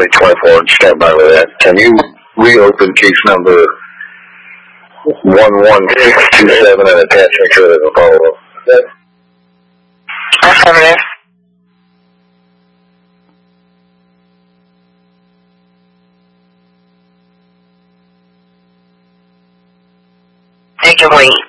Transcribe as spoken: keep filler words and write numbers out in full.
eight twenty-four and stand by with that. Can you reopen case number one one six two seven and attach me to it as a follow-up? Affirmative. They can wait.